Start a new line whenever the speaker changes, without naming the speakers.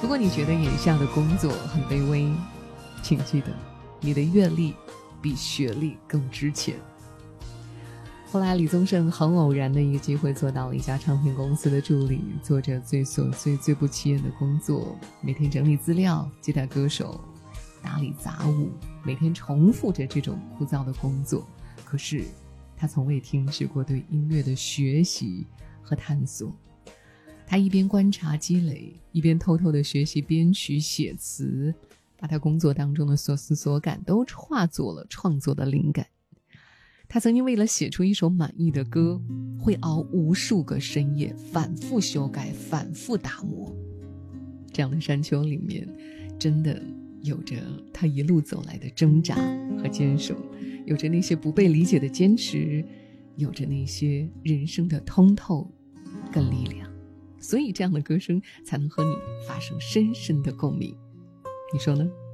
如果你觉得眼下的工作很卑微，请记得你的阅历比学历更值钱。后来李宗盛很偶然的一个机会做到了一家唱片公司的助理，做着最琐碎最不起眼的工作，每天整理资料，接待歌手，打理杂物，每天重复着这种枯燥的工作。可是他从未停止过对音乐的学习和探索。他一边观察积累，一边偷偷地学习编曲写词，把他工作当中的所思所感都化作了创作的灵感。他曾经为了写出一首满意的歌，会熬无数个深夜，反复修改，反复打磨。这样的山丘里面，真的有着他一路走来的挣扎和坚守，有着那些不被理解的坚持，有着那些人生的通透跟力量。所以这样的歌声才能和你发生深深的共鸣，你说呢？